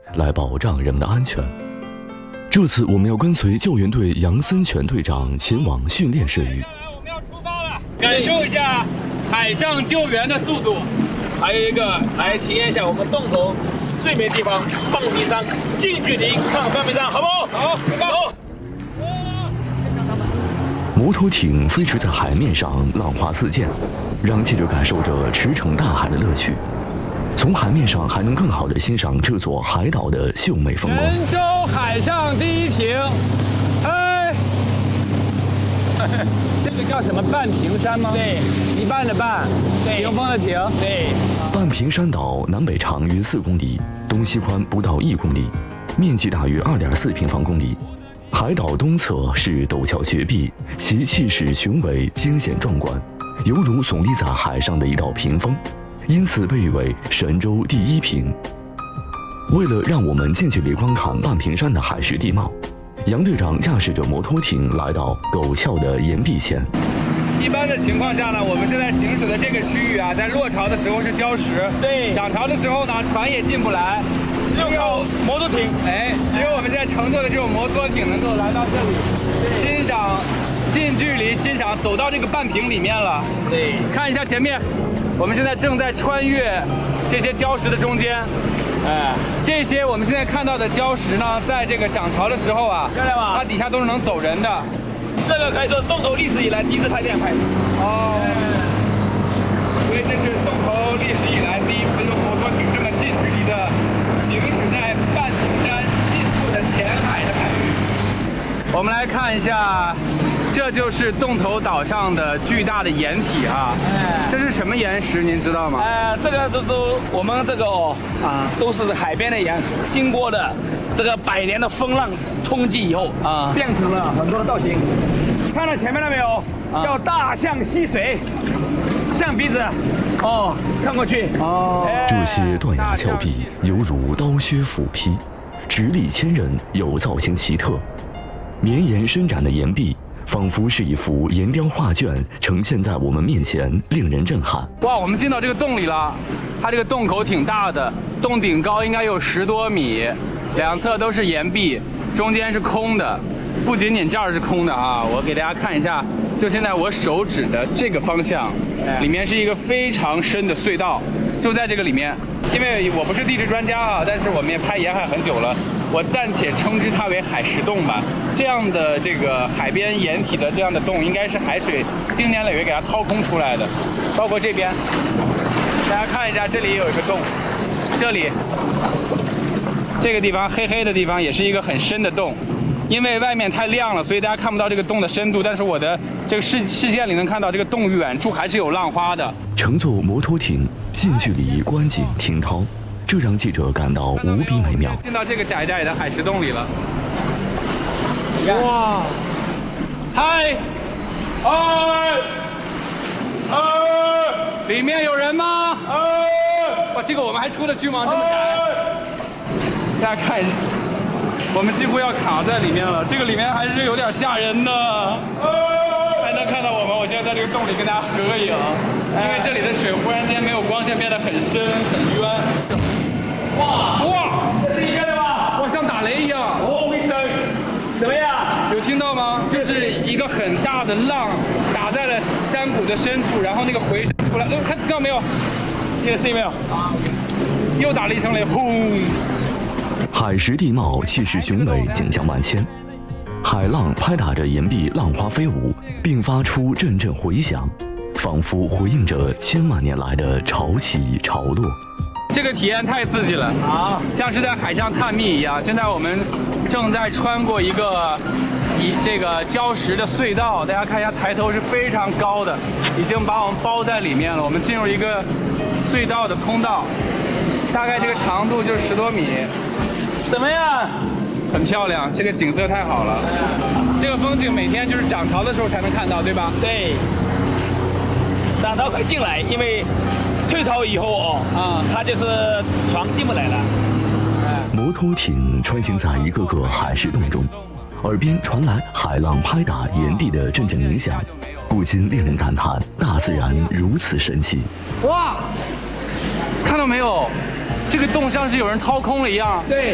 来保障人们的安全。这次我们要跟随救援队杨森全队长前往训练水域。 我们要出发了，感受一下海上救援的速度，还有一个来体验一下我们洞头最美地方半屏山，近距离看半屏山，好不好？好，出发！好。 摩托艇飞驰在海面上，浪花四溅，让记者感受着驰骋大海的乐趣。从海面上还能更好地欣赏这座海岛的秀美风光。 神州海上第一艇，哎，这个叫什么半屏山吗？对，一半的半，对，屏风的屏，对。 半屏山岛南北长约4公里，东西宽不到1公里，面积大约2.4平方公里。海岛东侧是陡峭绝壁，其气势雄伟、惊险壮观，犹如耸立在海上的一道屏风，因此被誉为神州第一屏。为了让我们近距离观看半屏山的海蚀地貌，杨队长驾驶着摩托艇来到陡峭的岩壁前。 一般的情况下呢，我们现在行驶的这个区域啊，在落潮的时候是礁石，对，涨潮的时候呢，船也进不来，只有摩托艇，只有我们现在乘坐的这种摩托艇能够来到这里，欣赏，近距离欣赏，走到这个半屏里面了，对，看一下前面，我们现在正在穿越这些礁石的中间。这些我们现在看到的礁石呢，在这个涨潮的时候啊，它底下都是能走人的。这个可以说洞头历史以来第一次拍电拍。哦。所以这是洞头历史以来第一次用摩托艇这么近距离的行驶在半屏山近处的浅海的海域。我们来看一下，这就是洞头岛上的巨大的岩体啊。这是什么岩石？您知道吗？ 这个都我们这个都是海边的岩石，经过的这个100年的风浪冲击以后变成了很多的造型。看到前面了没有？叫大象吸水，象鼻子。看过去。 这些断崖峭壁犹如刀削斧劈，直立千人，又造型奇特。绵延伸展的岩壁，仿佛是一幅岩雕画卷，呈现在我们面前，令人震撼。 哇，我们进到这个洞里了，它这个洞口挺大的，洞顶高应该有10多米，两侧都是岩壁，中间是空的。不仅仅这儿是空的啊，我给大家看一下，就现在我手指的这个方向，里面是一个非常深的隧道，就在这个里面。因为我不是地质专家啊，但是我们也拍沿海很久了，我暂且称之它为海蚀洞吧。这样的这个海边岩体的这样的洞，应该是海水经年累月给它掏空出来的。包括这边，大家看一下，这里也有一个洞，这里这个地方黑黑的地方也是一个很深的洞。因为外面太亮了，所以大家看不到这个洞的深度。但是我的这个视线里能看到，这个洞远处还是有浪花的。 乘坐摩托艇近距离观景听涛，这让记者感到无比美妙。 进到这个窄窄的海蚀洞里了。哇！嗨！里面有人吗？哇，这个我们还出得去吗？这么窄！大家看一下。我们几乎要卡在里面了，这个里面还是有点吓人的。还能看到我们，我现在在这个洞里跟大家合影，因为这里的水忽然间没有光线，变得很深很冤。哇，这是一个的吧？哇，像打雷一样。回声，怎么样？有听到吗？就是一个很大的浪打在了山谷的深处，然后那个回声出来，看到没有？听见声音没有？又打了一声雷，轰！ 海蚀地貌气势雄伟，景象万千，海浪拍打着岩壁，浪花飞舞，并发出阵阵回响，仿佛回应着千万年来的潮起潮落。 这个体验太刺激了啊，像是在海上探秘一样。现在我们正在穿过一个这个礁石的隧道，大家看一下，抬头是非常高的，已经把我们包在里面了。我们进入一个隧道的通道，大概这个长度就是10多米。怎么样？很漂亮，这个景色太好了。这个风景每天就是涨潮的时候才能看到，对吧？ 对。涨潮可以进来，因为退潮以后它就是船进不来了。 摩托艇穿行在一个个海蚀洞中，耳边传来海浪拍打岩壁的阵阵鸣响，不禁令人感叹大自然如此神奇。 哇，看到没有？这个洞像是有人掏空了一样。对，